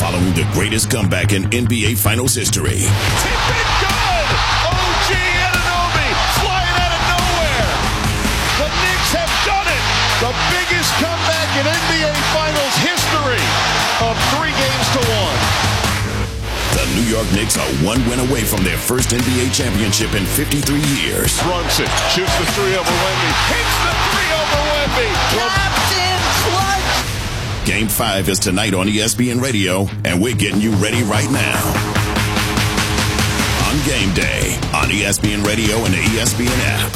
following the greatest comeback in NBA Finals history. Tip it good! OG Anunoby flying out of nowhere. The Knicks have done it. The biggest comeback in NBA Finals history of 3 games to 1. The New York Knicks are one win away from their first NBA championship in 53 years. Brunson shoots the 3 over Wemby. Hits the 3 over Wemby. Captain Clutch. Game 5 is tonight on ESPN Radio, and we're getting you ready right now. On Game Day, on ESPN Radio and the ESPN app.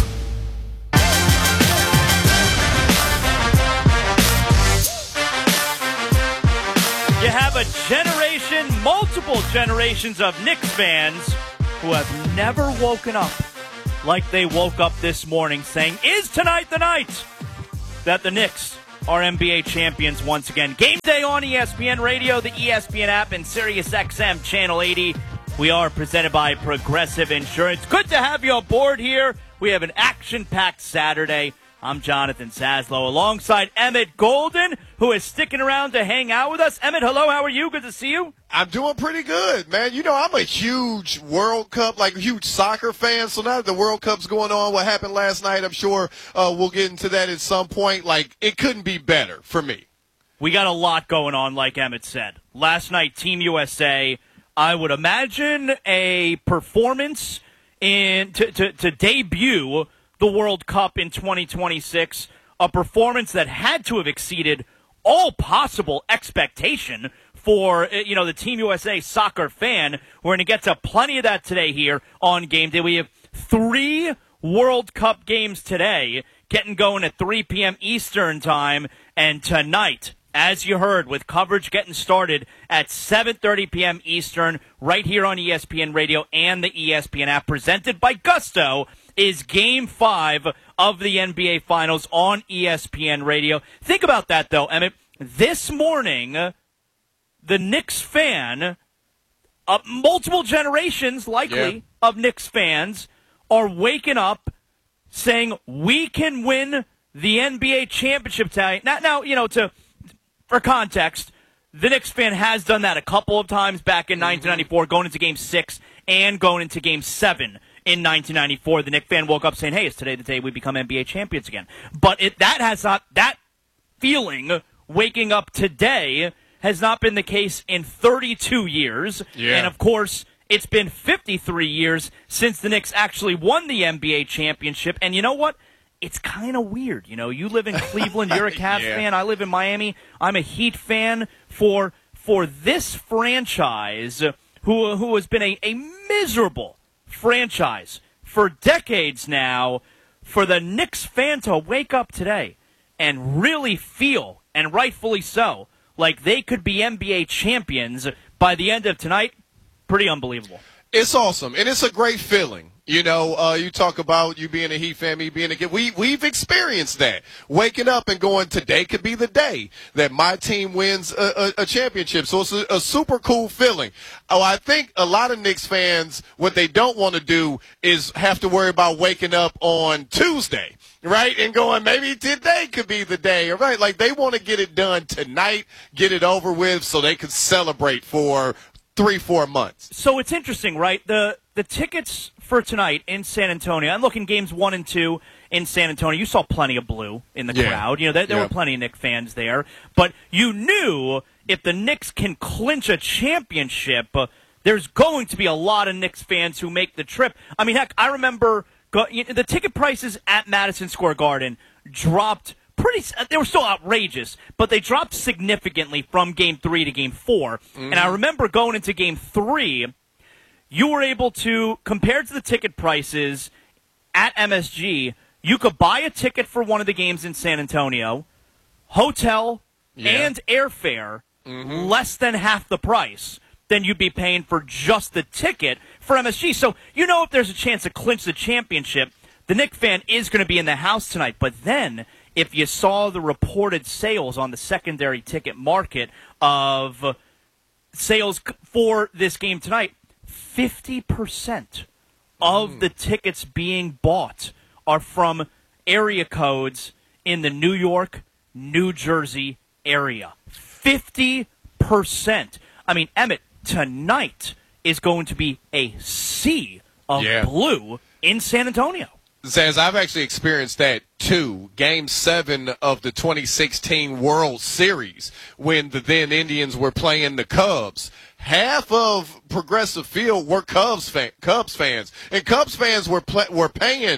You have a generation, multiple generations of Knicks fans who have never woken up like they woke up this morning saying, is tonight the night that the Knicks are NBA champions once again? Game Day on ESPN Radio, the ESPN app, and SiriusXM Channel 80. We are presented by Progressive Insurance. Good to have you aboard here. We have an action-packed Saturday. I'm Jonathan Saslow alongside Emmett Golden, who is sticking around to hang out with us. Emmett, hello, how are you? Good to see you. I'm doing pretty good, man. You know, I'm a huge World Cup, huge soccer fan. So now that the World Cup's going on, what happened last night, I'm sure we'll get into that at some point. It couldn't be better for me. We got a lot going on, like Emmett said. Last night, Team USA, I would imagine a performance to debut the World Cup in 2026, a performance that had to have exceeded all possible expectation for, the Team USA soccer fan. We're going to get to plenty of that today here on Game Day. We have 3 World Cup games today, getting going at 3 p.m. Eastern Time, and tonight, as you heard, with coverage getting started at 7:30 p.m. Eastern, right here on ESPN Radio and the ESPN app, presented by Gusto, is Game 5 of the NBA Finals on ESPN Radio. Think about that, though, Emmett. This morning, the Knicks fan, multiple generations, likely, of Knicks fans, are waking up saying, we can win the NBA championship tonight. Now, for context, the Knicks fan has done that a couple of times back in 1994, going into Game 6 and going into Game 7 in 1994. The Knicks fan woke up saying, hey, is today the day we become NBA champions again? But that feeling, waking up today, has not been the case in 32 years. Yeah. And, of course, it's been 53 years since the Knicks actually won the NBA championship. And you know what? It's kind of weird. You live in Cleveland. You're a Cavs fan. I live in Miami. I'm a Heat fan. For this franchise, who has been a miserable franchise for decades now, for the Knicks fan to wake up today and really feel, and rightfully so, like they could be NBA champions by the end of tonight, pretty unbelievable. It's awesome, and it's a great feeling. You talk about you being a Heat fan, me being a kid. We've experienced that. Waking up and going, today could be the day that my team wins a championship. So it's a super cool feeling. Oh, I think a lot of Knicks fans, what they don't want to do is have to worry about waking up on Tuesday, right? And going, maybe today could be the day, right? Like they want to get it done tonight, get it over with so they can celebrate for 3-4 months. So it's interesting, right? The tickets for tonight in San Antonio, I'm looking games 1 and 2 in San Antonio. You saw plenty of blue in the crowd. There were plenty of Knicks fans there. But you knew if the Knicks can clinch a championship, there's going to be a lot of Knicks fans who make the trip. I mean, heck, I remember the ticket prices at Madison Square Garden dropped they were still outrageous, but they dropped significantly from Game 3 to Game 4. Mm-hmm. And I remember going into Game 3, you were able to, compared to the ticket prices at MSG, you could buy a ticket for one of the games in San Antonio, hotel, and airfare, less than half the price than you'd be paying for just the ticket for MSG. So if there's a chance to clinch the championship, the Knicks fan is going to be in the house tonight. But then, if you saw the reported sales on the secondary ticket market of sales for this game tonight, 50% of the tickets being bought are from area codes in the New York, New Jersey area. 50%. I mean, Emmett, tonight is going to be a sea of blue in San Antonio. Zaz, I've actually experienced that too. Game 7 of the 2016 World Series, when the then Indians were playing the Cubs. Half of Progressive Field were Cubs fans, and Cubs fans were paying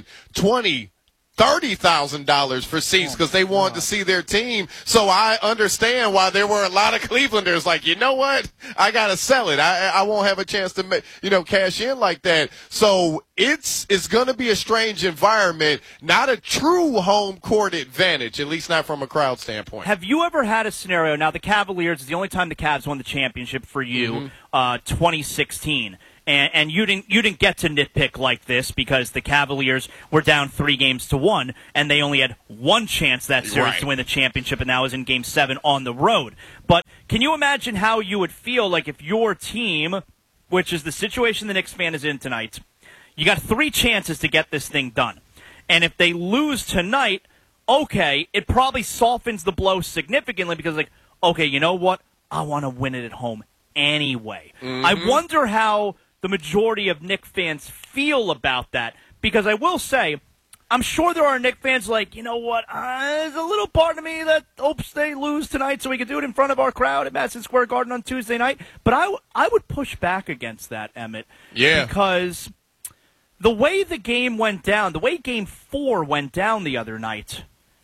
$30,000 for seats because they wanted to see their team. So I understand why there were a lot of Clevelanders like, you know what? I got to sell it. I won't have a chance to, cash in like that. So it's going to be a strange environment, not a true home court advantage, at least not from a crowd standpoint. Have you ever had a scenario? Now, the Cavaliers is the only time the Cavs won the championship for you, 2016. And you didn't get to nitpick like this because the Cavaliers were down 3-1, and they only had one chance that series to win the championship, and that was in Game 7 on the road. But can you imagine how you would feel like if your team, which is the situation the Knicks fan is in tonight, you got 3 chances to get this thing done. And if they lose tonight, okay, it probably softens the blow significantly because, like, okay, you know what? I want to win it at home anyway. I wonder how the majority of Knicks fans feel about that, because I will say, I'm sure there are Knicks fans like, you know what, there's a little part of me that hopes they lose tonight so we can do it in front of our crowd at Madison Square Garden on Tuesday night. But I would push back against that, Emmett. Yeah. Because the way the game went down, the way Game 4 went down the other night,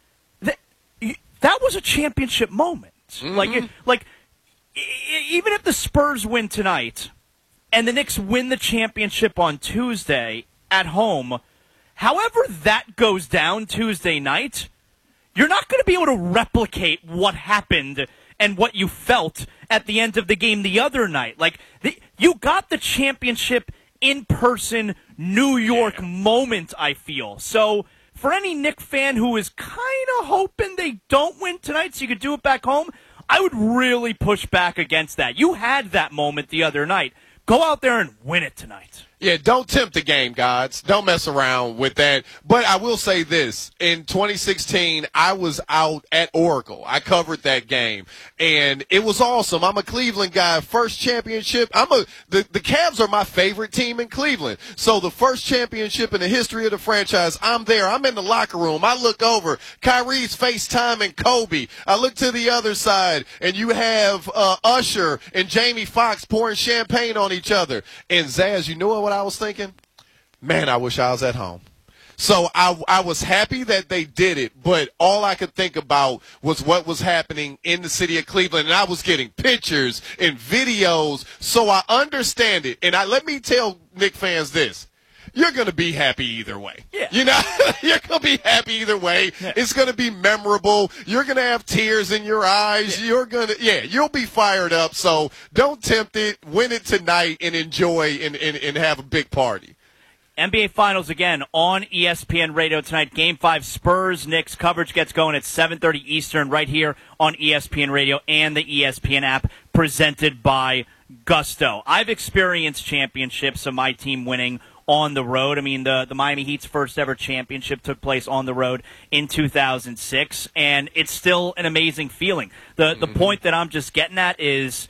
that was a championship moment. Like, even if the Spurs win tonight and the Knicks win the championship on Tuesday at home, however that goes down Tuesday night, you're not going to be able to replicate what happened and what you felt at the end of the game the other night. Like, you got the championship in-person New York moment, I feel. So for any Knicks fan who is kind of hoping they don't win tonight so you could do it back home, I would really push back against that. You had that moment the other night. Go out there and win it tonight. Yeah, don't tempt the game, gods. Don't mess around with that. But I will say this. In 2016, I was out at Oracle. I covered that game, and it was awesome. I'm a Cleveland guy. First championship. The Cavs are my favorite team in Cleveland. So the first championship in the history of the franchise, I'm there. I'm in the locker room. I look over. Kyrie's FaceTiming Kobe. I look to the other side, and you have Usher and Jamie Foxx pouring champagne on each other. And Zaz, you know what I was thinking? Man, I wish I was at home. So I was happy that they did it, but all I could think about was what was happening in the city of Cleveland, and I was getting pictures and videos, so I understand it. And let me tell Knicks fans this. You're going to be happy either way. Yeah. You're going to be happy either way. Yeah. It's going to be memorable. You're going to have tears in your eyes. Yeah. You'll be fired up. So don't tempt it. Win it tonight and enjoy and have a big party. NBA Finals again on ESPN Radio tonight. Game 5, Spurs-Knicks. Coverage gets going at 7:30 Eastern right here on ESPN Radio and the ESPN app, presented by Gusto. I've experienced championships of my team winning on the road. I mean, the Miami Heat's first ever championship took place on the road in 2006, and it's still an amazing feeling. The point that I'm just getting at is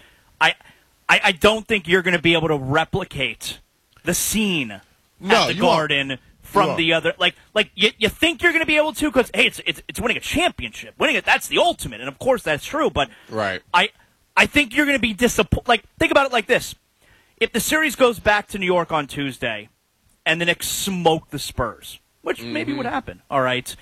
I don't think you're going to be able to replicate the scene at the Garden from the other. Like you think you're going to be able to because, hey, it's winning a championship. Winning it, that's the ultimate, and of course that's true, but I think you're going to be disappointed. Like, think about it like this. If the series goes back to New York on Tuesday and the Knicks smoke the Spurs, which maybe would happen, all right,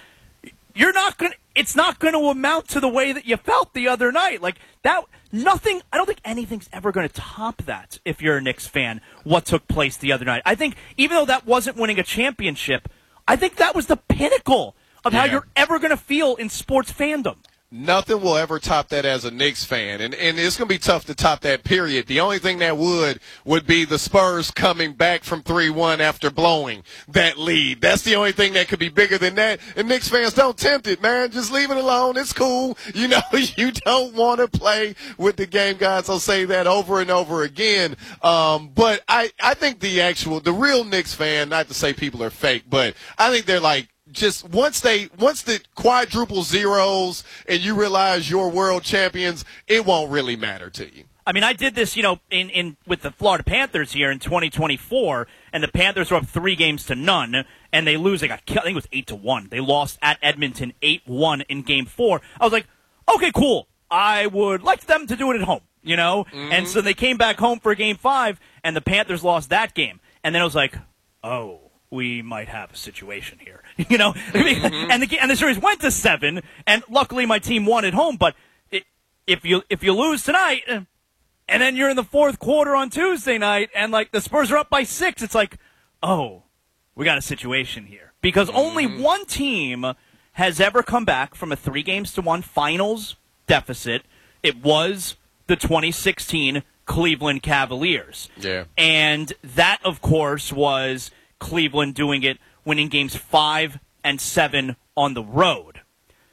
it's not going to amount to the way that you felt the other night. Like, that, nothing, I don't think anything's ever going to top that if you're a Knicks fan, what took place the other night. I think even though that wasn't winning a championship, I think that was the pinnacle of how you're ever going to feel in sports fandom. Nothing will ever top that as a Knicks fan, and it's going to be tough to top that, period. The only thing that would be the Spurs coming back from 3-1 after blowing that lead. That's the only thing that could be bigger than that, and Knicks fans, don't tempt it, man. Just leave it alone. It's cool. You don't want to play with the game, guys. I'll say that over and over again. But I think the real Knicks fan, not to say people are fake, but I think they're like just once the quadruple zeros and you realize you're world champions, it won't really matter to you. I mean, I did this, in with the Florida Panthers here in 2024, and the Panthers were up 3-0, and they lose. They got killed. I think it was 8-1. They lost at Edmonton 8-1 in Game 4. I was like, okay, cool. I would like them to do it at home, Mm-hmm. And so they came back home for Game 5, and the Panthers lost that game. And then I was like, oh, we might have a situation here, Mm-hmm. and the series went to 7, and luckily my team won at home. But if you lose tonight, and then you're in the fourth quarter on Tuesday night, and like the Spurs are up by 6, it's like, oh, we got a situation here, because only one team has ever come back from a 3-1 finals deficit. It was the 2016 Cleveland Cavaliers. Yeah. And that, of course, was Cleveland doing it, winning games 5 and 7 on the road.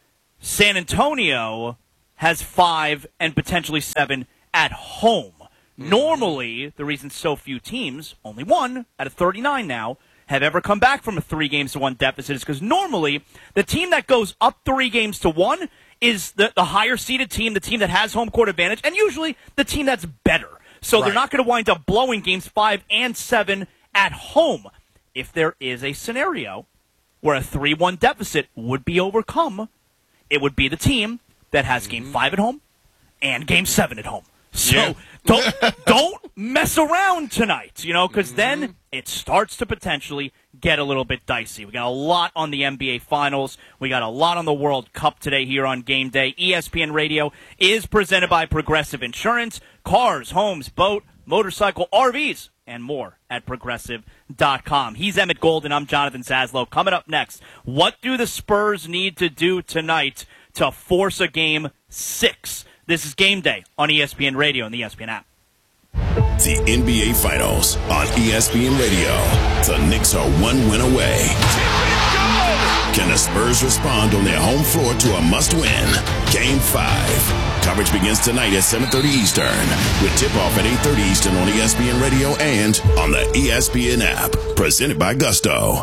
San Antonio has 5 and potentially 7 at home. Normally, the reason so few teams, only 1 out of 39 now, have ever come back from a 3-1 deficit is because normally the team that goes up 3-1 is the higher seeded team, the team that has home court advantage, and usually the team that's better. So they're not going to wind up blowing games 5 and 7 at home. If there is a scenario where a 3-1 deficit would be overcome, it would be the team that has Game 5 at home and Game 7 at home. So don't mess around tonight, because then it starts to potentially get a little bit dicey. We got a lot on the NBA Finals. We got a lot on the World Cup today here on Game Day. ESPN Radio is presented by Progressive Insurance. Cars, homes, boat, motorcycle, RVs, and more at Progressive.com. He's Emmett Golden. I'm Jonathan Saslow. Coming up next, what do the Spurs need to do tonight to force a Game 6? This is Game Day on ESPN Radio and the ESPN app. The NBA Finals on ESPN Radio. The Knicks are 1 win away. Can the Spurs respond on their home floor to a must-win? Game 5. Coverage begins tonight at 7:30 Eastern with tip-off at 8:30 Eastern on ESPN Radio and on the ESPN app. Presented by Gusto.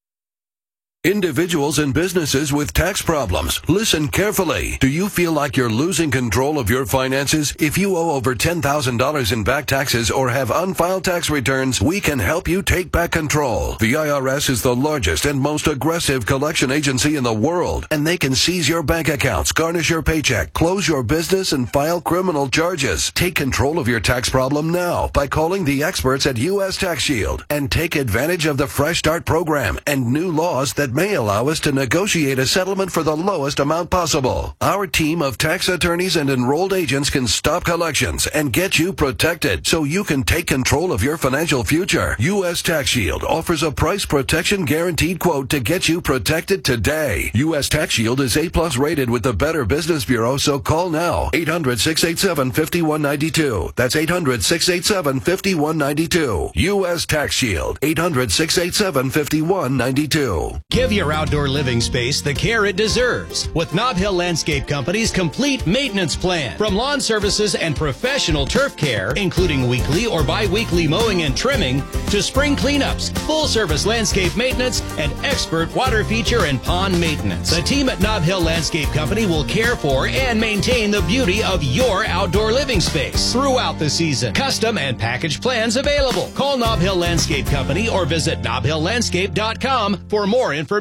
Individuals and businesses with tax problems, listen carefully. Do you feel like you're losing control of your finances? If you owe over $10,000 in back taxes or have unfiled tax returns, we can help you take back control. The IRS is the largest and most aggressive collection agency in the world, and they can seize your bank accounts, garnish your paycheck, close your business, and file criminal charges. Take control of your tax problem now by calling the experts at U.S. Tax Shield and take advantage of the Fresh Start program and new laws that may allow us to negotiate a settlement for the lowest amount possible. Our team of tax attorneys and enrolled agents can stop collections and get you protected so you can take control of your financial future. U.S. Tax Shield offers a price protection guaranteed quote to get you protected today. U.S. Tax Shield is A+ rated with the Better Business Bureau, so call now. 800-687-5192. That's 800-687-5192. U.S. Tax Shield. 800-687-5192. Give your outdoor living space the care it deserves with Nob Hill Landscape Company's complete maintenance plan. From lawn services and professional turf care, including weekly or bi-weekly mowing and trimming, to spring cleanups, full-service landscape maintenance, and expert water feature and pond maintenance. The team at Nob Hill Landscape Company will care for and maintain the beauty of your outdoor living space throughout the season. Custom and package plans available. Call Nob Hill Landscape Company or visit nobhilllandscape.com for more information.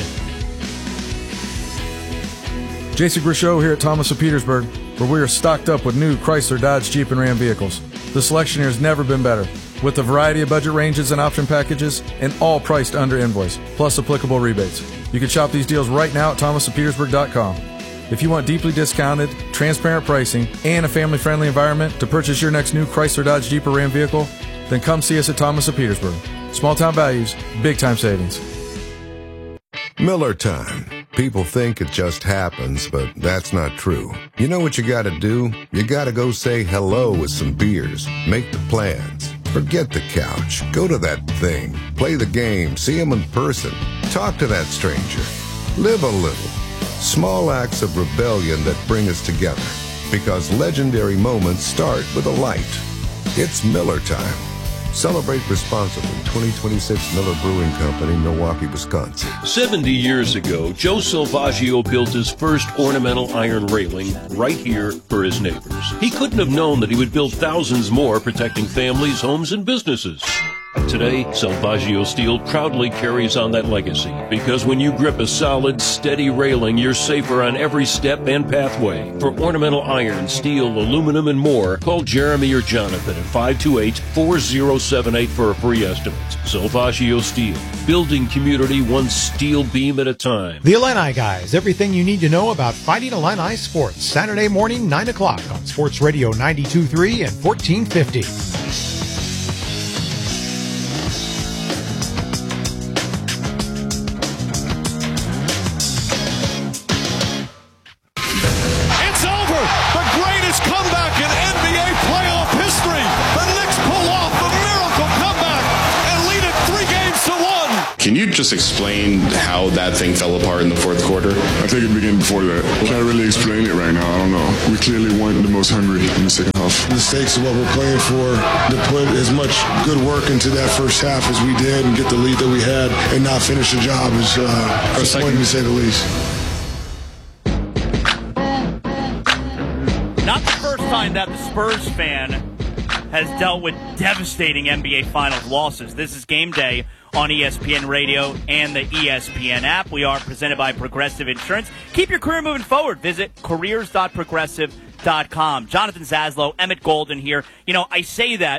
Jason Grishow here at Thomas of Petersburg, where we are stocked up with new Chrysler, Dodge, Jeep, and Ram vehicles. The selection here has never been better, with a variety of budget ranges and option packages, and all priced under invoice, plus applicable rebates. You can shop these deals right now at thomasofpetersburg.com. If you want deeply discounted, transparent pricing, and a family-friendly environment to purchase your next new Chrysler, Dodge, Jeep, or Ram vehicle, then come see us at Thomas of Petersburg. Small-town values, big-time savings. Miller time. People think it just happens, but that's not true. You know what you gotta do? You gotta go say hello with some beers. Make the plans. Forget the couch. Go to that thing. Play the game. See him in person. Talk to that stranger. Live a little. Small acts of rebellion that bring us together. Because legendary moments start with a light. It's Miller time. Celebrate responsibly. 2026 Miller Brewing Company, Milwaukee, Wisconsin. 70 years ago, Joe Salvaggio built his first ornamental iron railing right here for his neighbors. He couldn't have known that he would build thousands more protecting families, homes, and businesses. Today, Salvaggio Steel proudly carries on that legacy because when you grip a solid, steady railing, you're safer on every step and pathway. For ornamental iron, steel, aluminum, and more, call Jeremy or Jonathan at 528-4078 for a free estimate. Salvaggio Steel, building community one steel beam at a time. The Illini Guys, everything you need to know about Fighting Illini sports. Saturday morning, 9 o'clock on Sports Radio 92.3 and 1450. Can you just explain how that thing fell apart in the fourth quarter? I think it began before that. Can't really explain it right now. I don't know. We clearly weren't the most hungry in the second half. The stakes of what we're playing for, to put as much good work into that first half as we did and get the lead that we had and not finish the job is disappointing to say the least. Not the first time that the Spurs fan has dealt with devastating NBA Finals losses. This is Game Day on ESPN Radio and the ESPN app. We are presented by Progressive Insurance. Keep your career moving forward. Visit careers.progressive.com. Jonathan Zaslow, Emmett Golden here. You know, I say that,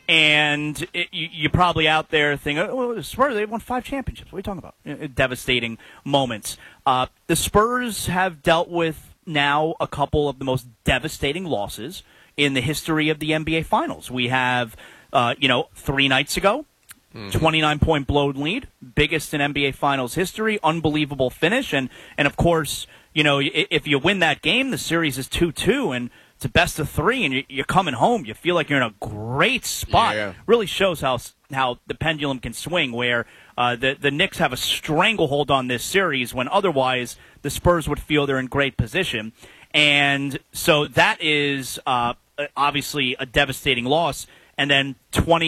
and you're probably out there thinking, oh, the Spurs, they won 5 championships. What are you talking about? Devastating moments. The Spurs have dealt with now a couple of the most devastating losses in the history of the NBA Finals. We have, 3 nights ago, 29-point blown lead, biggest in NBA Finals history, unbelievable finish, and of course, if you win that game, the series is 2-2, and it's a best of 3, and you're coming home. You feel like you're in a great spot. Yeah. Really shows how the pendulum can swing, where the Knicks have a stranglehold on this series when otherwise the Spurs would feel they're in great position, and so that is obviously a devastating loss. And then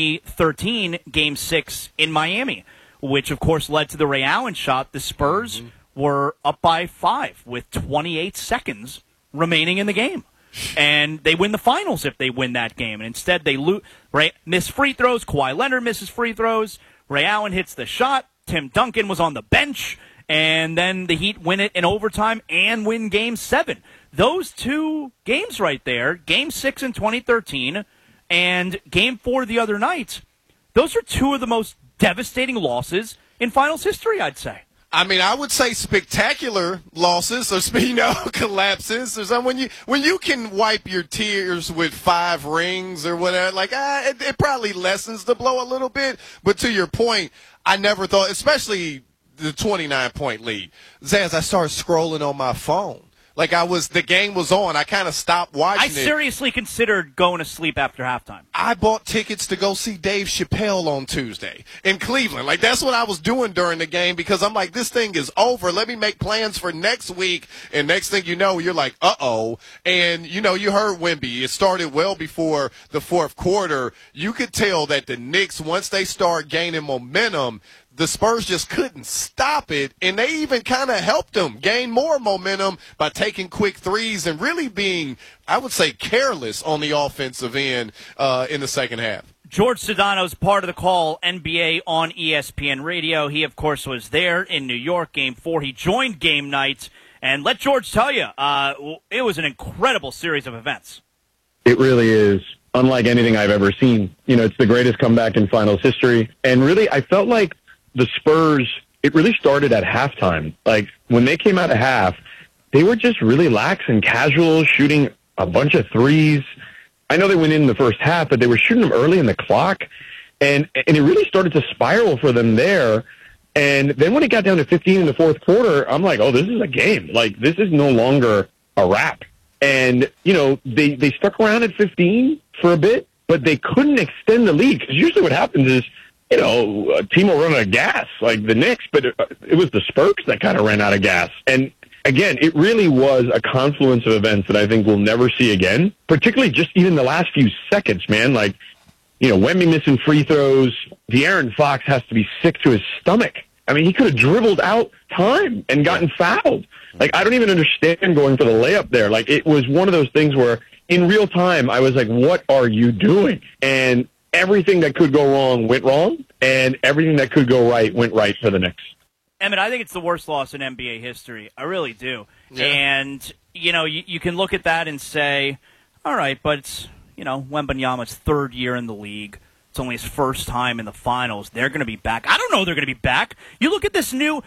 2013, Game 6 in Miami, which, of course, led to the Ray Allen shot. The Spurs were up by 5 with 28 seconds remaining in the game. And they win the finals if they win that game. And instead, they miss free throws. Kawhi Leonard misses free throws. Ray Allen hits the shot. Tim Duncan was on the bench. And then the Heat win it in overtime and win Game 7. Those 2 games right there, Game 6 in 2013 and Game 4 the other night, those are 2 of the most devastating losses in finals history, I'd say. I mean, I would say spectacular losses or collapses. Or something. When you can wipe your tears with 5 rings or whatever, it probably lessens the blow a little bit. But to your point, I never thought, especially the 29-point lead. Zaz, I started scrolling on my phone. The game was on. I kind of stopped watching it. I seriously considered going to sleep after halftime. I bought tickets to go see Dave Chappelle on Tuesday in Cleveland. That's what I was doing during the game because I'm like, this thing is over. Let me make plans for next week. And next thing you know, you're like, uh-oh. And, you heard Wemby. It started well before the fourth quarter. You could tell that the Knicks, once they start gaining momentum, the Spurs just couldn't stop it, and they even kind of helped them gain more momentum by taking quick threes and really being, I would say, careless on the offensive end in the second half. George Sedano's part of the call, NBA on ESPN Radio. He, of course, was there in New York, Game 4. He joined game night, and let George tell you, it was an incredible series of events. It really is. Unlike anything I've ever seen. It's the greatest comeback in finals history, and really, I felt like the Spurs, it really started at halftime. When they came out of half, they were just really lax and casual, shooting a bunch of threes. I know they went in the first half, but they were shooting them early in the clock. And it really started to spiral for them there. And then when it got down to 15 in the fourth quarter, I'm like, oh, this is a game. This is no longer a wrap. And, they stuck around at 15 for a bit, but they couldn't extend the lead. Because usually what happens is, a team will run out of gas, like the Knicks, but it was the Spurs that kind of ran out of gas. And again, it really was a confluence of events that I think we'll never see again, particularly just even the last few seconds, man. Wemby missing free throws. De'Aaron Fox has to be sick to his stomach. I mean, he could have dribbled out time and gotten fouled. Like, I don't even understand going for the layup there. Like, it was one of those things where in real time I was like, what are you doing? And everything that could go wrong went wrong, and everything that could go right went right for the Knicks. Emmett, I think it's the worst loss in NBA history. I really do. Yeah. And, you can look at that and say, all right, but it's, Wembanyama's third year in the league. It's only his first time in the finals. They're going to be back. I don't know they're going to be back. You look at this new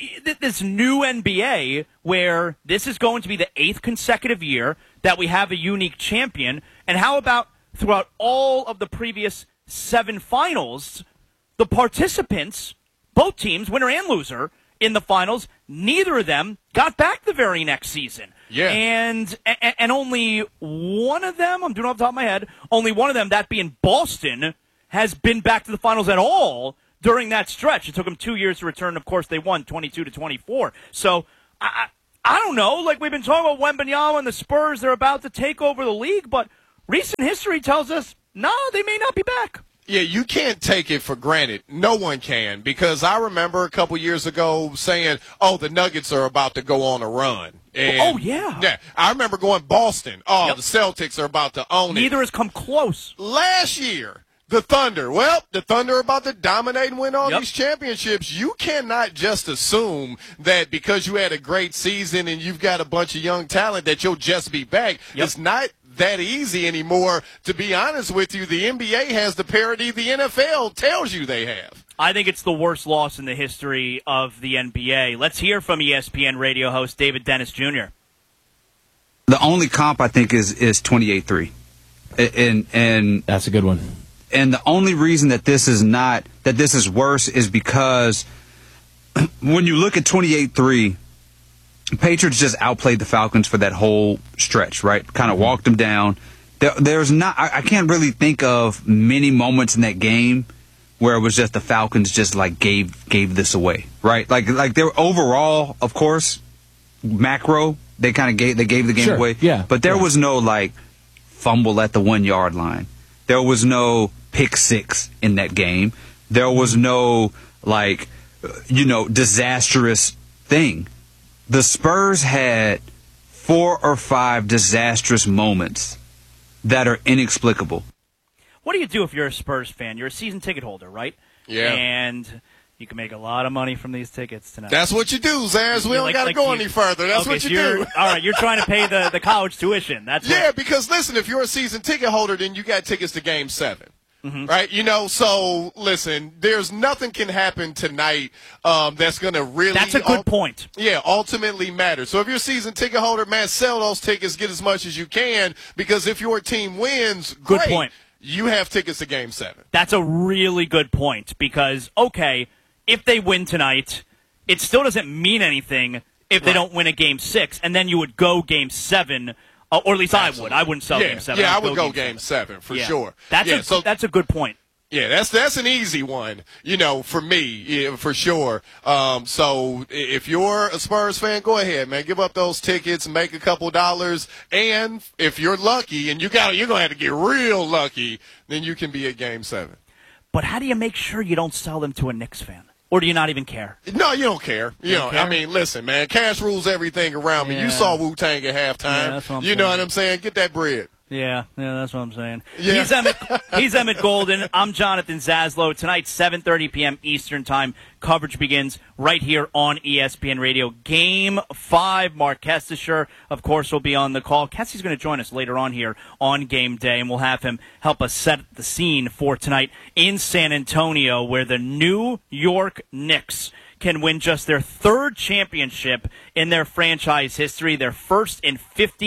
NBA where this is going to be the 8th consecutive year that we have a unique champion. And how about throughout all of the previous 7 finals, the participants, both teams, winner and loser, in the finals, neither of them got back the very next season. Yeah. And only one of them, I'm doing it off the top of my head, only one of them, that being Boston, has been back to the finals at all during that stretch. It took them 2 years to return. Of course, they won 22-24. So, I don't know. Like, we've been talking about Wembanyama and the Spurs. They're about to take over the league, but recent history tells us, no, they may not be back. Yeah, you can't take it for granted. No one can, because I remember a couple years ago saying, the Nuggets are about to go on a run. And, yeah, I remember going Boston. The Celtics are about to own it. Neither has come close. Last year, the Thunder. Well, the Thunder are about to dominate and win all these championships. You cannot just assume that because you had a great season and you've got a bunch of young talent that you'll just be back. It's not that easy anymore. To be honest with you, the NBA has the parity the NFL tells you they have. I think it's the worst loss in the history of the NBA. Let's hear from ESPN radio host David Dennis Jr. The only comp I think is 28-3. And that's a good one. And the only reason that this is worse is because when you look at 28-3, Patriots just outplayed the Falcons for that whole stretch, right? Kind of walked them down. I can't really think of many moments in that game where it was just the Falcons just like gave this away, right? Like they were overall, of course, macro, they gave the game away. Yeah. But there was no like fumble at the 1 yard line. There was no pick six in that game. There was no disastrous thing. The Spurs had 4 or 5 disastrous moments that are inexplicable. What do you do if you're a Spurs fan? You're a season ticket holder, right? Yeah. And you can make a lot of money from these tickets tonight. That's what you do, Zaz. We don't got to go any further. That's what you do. All right, you're trying to pay the college tuition. Because listen, if you're a season ticket holder, then you got tickets to Game 7. Mm-hmm. Right? So listen, there's nothing can happen tonight that's going to really... That's a good point. Yeah, ultimately matter. So if you're a season ticket holder, man, sell those tickets, get as much as you can, because if your team wins, good point. You have tickets to Game 7. That's a really good point, because, okay, if they win tonight, it still doesn't mean anything if they don't win a Game 6, and then you would go Game 7... or at least Absolutely. I wouldn't sell Game 7. Yeah, I would go Game 7 for sure. That's a good point. Yeah, that's an easy one, for me, for sure. So if you're a Spurs fan, go ahead, man. Give up those tickets, make a couple dollars, and if you're lucky, and you're going to have to get real lucky, then you can be at Game 7. But how do you make sure you don't sell them to a Knicks fan? Or do you not even care? No, you don't care. I mean, listen, man, cash rules everything around me. You saw Wu-Tang at halftime. You know what I'm saying? Get that bread. Yeah, that's what I'm saying. Yeah. He's Emmett Golden. I'm Jonathan Zaslow. Tonight, 7:30 p.m. Eastern Time. Coverage begins right here on ESPN Radio. Game 5. Mark Kestisher, of course, will be on the call. Kessie's going to join us later on here on game day, and we'll have him help us set the scene for tonight in San Antonio, where the New York Knicks can win just their 3rd championship in their franchise history, their first in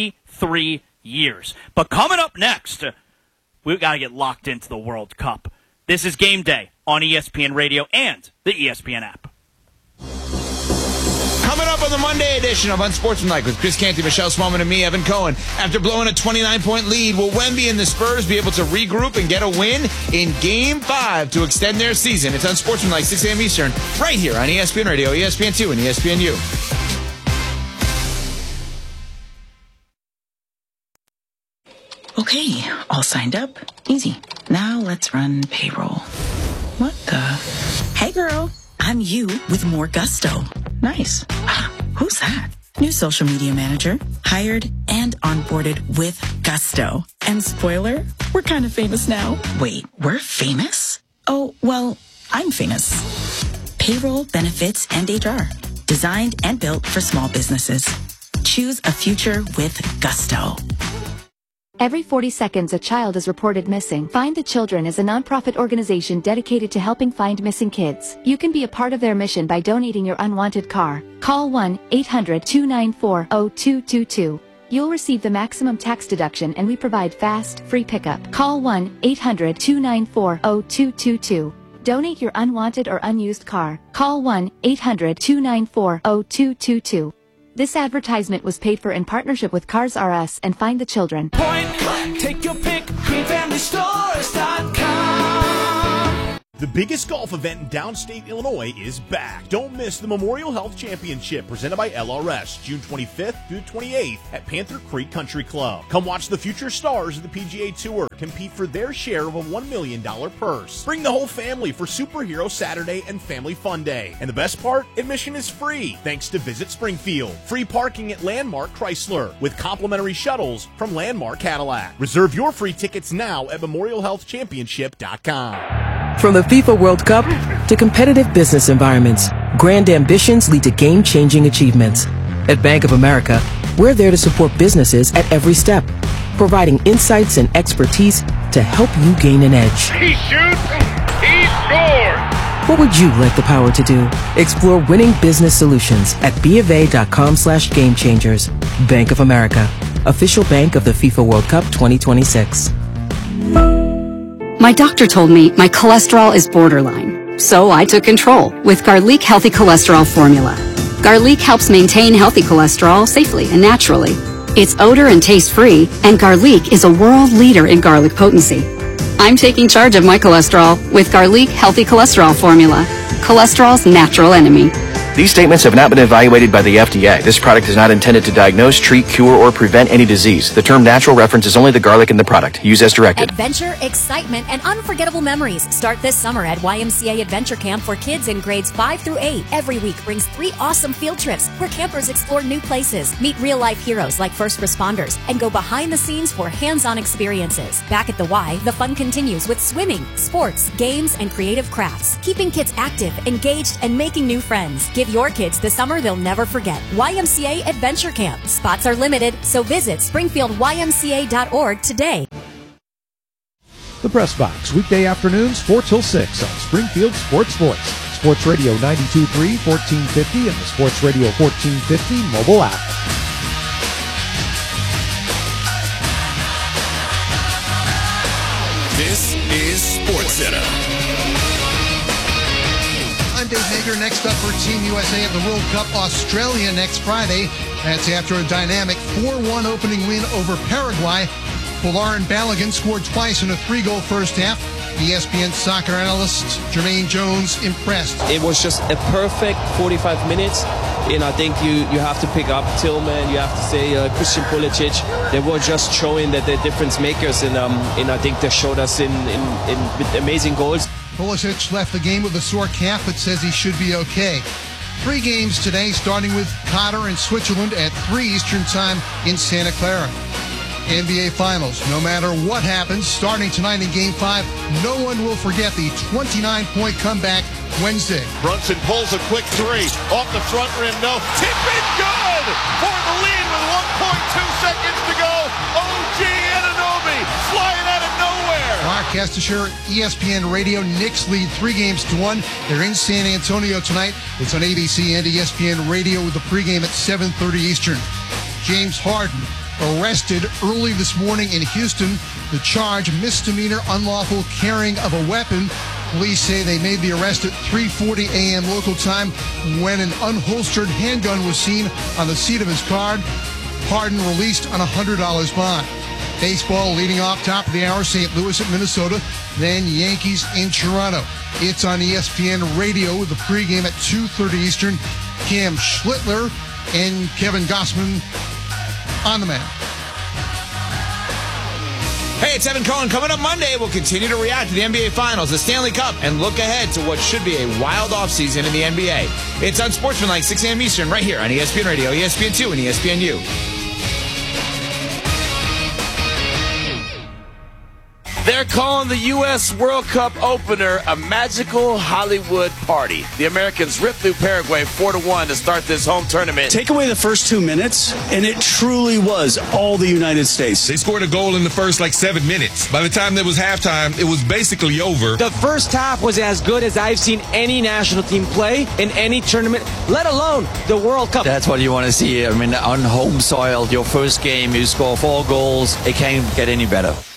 53 years. But coming up next, we've got to get locked into the World Cup. This is Game Day on ESPN Radio and the ESPN app. Coming up on the Monday edition of Unsportsmanlike with Chris Canty, Michelle Smallman, and me, Evan Cohen. After blowing a 29-point lead, will Wemby and the Spurs be able to regroup and get a win in Game 5 to extend their season? It's Unsportsmanlike, 6 a.m. Eastern, right here on ESPN Radio, ESPN2, and ESPNU. Okay, all signed up. Easy. Now let's run payroll. What the? Hey girl, I'm you with more gusto. Nice. Who's that? New social media manager. Hired and onboarded with gusto. And spoiler, we're kind of famous now. Wait, we're famous? Oh, well, I'm famous. Payroll, benefits, and HR. Designed and built for small businesses. Choose a future with gusto. Every 40 seconds, a child is reported missing. Find the Children is a nonprofit organization dedicated to helping find missing kids. You can be a part of their mission by donating your unwanted car. Call 1-800-294-0222. You'll receive the maximum tax deduction, and we provide fast, free pickup. Call 1-800-294-0222. Donate your unwanted or unused car. Call 1-800-294-0222. This advertisement was paid for in partnership with Cars R Us and Find the Children. Take your pick, GreenFamilyStores.com. The biggest golf event in downstate Illinois is back. Don't miss the Memorial Health Championship presented by LRS, June 25th through 28th at Panther Creek Country Club. Come watch the future stars of the PGA Tour compete for their share of a $1 million purse. Bring the whole family for Superhero Saturday and Family Fun Day. And the best part, admission is free thanks to Visit Springfield. Free parking at Landmark Chrysler with complimentary shuttles from Landmark Cadillac. Reserve your free tickets now at memorialhealthchampionship.com. From the FIFA World Cup to competitive business environments, grand ambitions lead to game-changing achievements. At Bank of America, we're there to support businesses at every step, providing insights and expertise to help you gain an edge. He shoots, he scores! What would you like the power to do? Explore winning business solutions at BofA.com/gamechangers. Bank of America, official bank of the FIFA World Cup 2026. My doctor told me my cholesterol is borderline, so I took control with Garlic Healthy Cholesterol Formula. Garlic helps maintain healthy cholesterol safely and naturally. It's odor and taste-free, and Garlic is a world leader in garlic potency. I'm taking charge of my cholesterol with Garlic Healthy Cholesterol Formula, cholesterol's natural enemy. These statements have not been evaluated by the FDA. This product is not intended to diagnose, treat, cure, or prevent any disease. The term natural references only the garlic in the product. Use as directed. Adventure, excitement, and unforgettable memories start this summer at YMCA Adventure Camp for kids in grades 5 through 8. Every week brings 3 awesome field trips where campers explore new places, meet real-life heroes like first responders, and go behind the scenes for hands-on experiences. Back at the Y, the fun continues with swimming, sports, games, and creative crafts, keeping kids active, engaged, and making new friends. Give your kids the summer they'll never forget. YMCA Adventure Camp. Spots are limited, so visit springfieldymca.org today. The Press Box, weekday afternoons 4 till 6 on Springfield Sports Voice. Sports Radio 92.3, 1450, and the Sports Radio 1450 mobile app. This is SportsCenter. I'm Dave Hager. Next up for Team USA at the World Cup, Australia next Friday. That's after a dynamic 4-1 opening win over Paraguay. Polarin Balogun scored twice in a 3-goal first half. ESPN soccer analyst Jermaine Jones impressed. It was just a perfect 45 minutes. And I think you have to pick up Tillman, you have to say Christian Pulisic. They were just showing that they're difference makers, and I think they showed us in with amazing goals. Pulisic left the game with a sore calf, but says he should be okay. 3 games today, starting with Qatar and Switzerland at 3 Eastern Time in Santa Clara. NBA Finals. No matter what happens, starting tonight in Game 5, no one will forget the 29-point comeback Wednesday. Brunson pulls a quick 3 off the front rim. No. Tip it good for the lead with 1.2 seconds to go. OG Anunoby flying out of nowhere. Mark Castasher, ESPN Radio. Knicks lead 3-1. They're in San Antonio tonight. It's on ABC and ESPN Radio with the pregame at 7:30 Eastern. James Harden arrested early this morning in Houston. The charge, misdemeanor unlawful carrying of a weapon. Police say they made the arrest at 3:40 a.m. local time when an unholstered handgun was seen on the seat of his car. Harden released on a $100 bond. Baseball leading off top of the hour, St. Louis at Minnesota, then Yankees in Toronto. It's on ESPN Radio with the pregame at 2:30 Eastern. Cam Schlittler and Kevin Gossman on the man. Hey, it's Evan Cohen. Coming up Monday, we'll continue to react to the NBA Finals, the Stanley Cup, and look ahead to what should be a wild offseason in the NBA. It's Unsportsmanlike, 6 a.m. Eastern, right here on ESPN Radio, ESPN2, and ESPNU. They're calling the U.S. World Cup opener a magical Hollywood party. The Americans ripped through Paraguay 4-1 to start this home tournament. Take away the first 2 minutes, and it truly was all the United States. They scored a goal in the first 7 minutes. By the time there was halftime, it was basically over. The first half was as good as I've seen any national team play in any tournament, let alone the World Cup. That's what you want to see. I mean, on home soil, your first game, you score 4 goals. It can't get any better.